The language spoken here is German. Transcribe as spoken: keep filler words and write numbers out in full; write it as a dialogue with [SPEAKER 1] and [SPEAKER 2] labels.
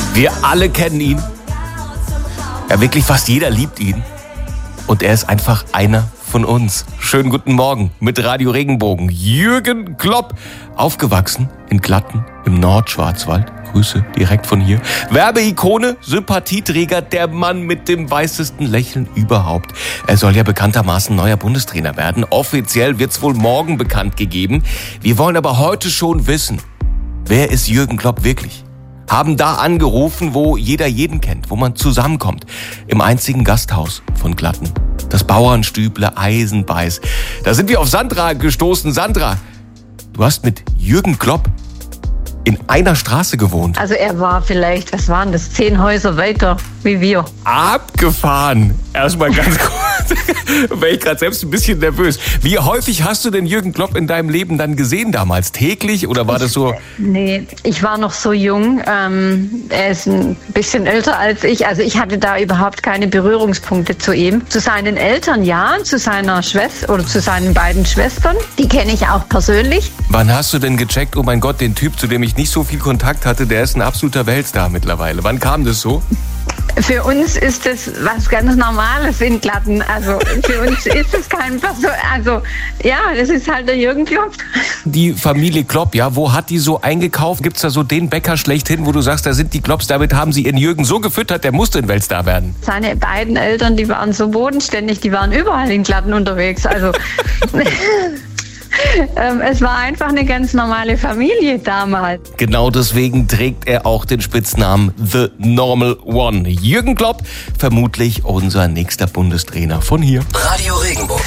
[SPEAKER 1] Wir alle kennen ihn. Ja, wirklich fast jeder liebt ihn. Und er ist einfach einer von uns. Schönen guten Morgen mit Radio Regenbogen. Jürgen Klopp, aufgewachsen in Glatten im Nordschwarzwald. Grüße direkt von hier. Werbeikone, Sympathieträger, der Mann mit dem weißesten Lächeln überhaupt. Er soll ja bekanntermaßen neuer Bundestrainer werden. Offiziell wird's wohl morgen bekannt gegeben. Wir wollen aber heute schon wissen, wer ist Jürgen Klopp wirklich? Haben da angerufen, wo jeder jeden kennt, wo man zusammenkommt. Im einzigen Gasthaus von Glatten. Das Bauernstüble Eisenbeiß. Da sind wir auf Sandra gestoßen. Sandra, du hast mit Jürgen Klopp in einer Straße gewohnt.
[SPEAKER 2] Also er war vielleicht, was waren das, zehn Häuser weiter wie wir.
[SPEAKER 1] Abgefahren. Erstmal ganz kurz, war ich gerade selbst ein bisschen nervös. Wie häufig hast du denn Jürgen Klopp in deinem Leben dann gesehen damals? Täglich oder war das so?
[SPEAKER 2] Nee, ich war noch so jung. Ähm, er ist ein bisschen älter als ich. Also ich hatte da überhaupt keine Berührungspunkte zu ihm. Zu seinen Eltern ja, zu seiner Schwester oder zu seinen beiden Schwestern. Die kenne ich auch persönlich.
[SPEAKER 1] Wann hast du denn gecheckt, oh mein Gott, den Typ, zu dem ich nicht so viel Kontakt hatte, der ist ein absoluter Weltstar mittlerweile. Wann kam das so?
[SPEAKER 2] Für uns ist das was ganz Normales in Glatten. Also für uns ist es kein Person. Also ja, das ist halt der Jürgen Klopp.
[SPEAKER 1] Die Familie Klopp, ja, wo hat die so eingekauft? Gibt's da so den Bäcker schlechthin, wo du sagst, da sind die Klopps, damit haben sie ihren Jürgen so gefüttert, der musste ein Weltstar werden?
[SPEAKER 2] Seine beiden Eltern, die waren so bodenständig, die waren überall in Glatten unterwegs. Also ähm, es war einfach eine ganz normale Familie damals.
[SPEAKER 1] Genau deswegen trägt er auch den Spitznamen The Normal One. Jürgen Klopp, vermutlich unser nächster Bundestrainer von hier.
[SPEAKER 3] Radio Regenbogen.